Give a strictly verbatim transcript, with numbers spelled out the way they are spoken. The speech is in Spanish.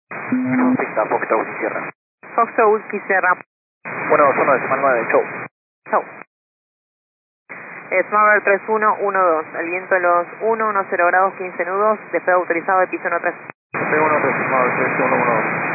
Pista, Foxtrot Whisky Sierra. Foxtrot Whisky Sierra. Bueno, uno decimal nueve, chau. Chau. Smart tres uno uno dos, el viento de los uno, uno cero grados, quince nudos, despego autorizado de piso uno tres. P uno, decimal tres uno uno dos.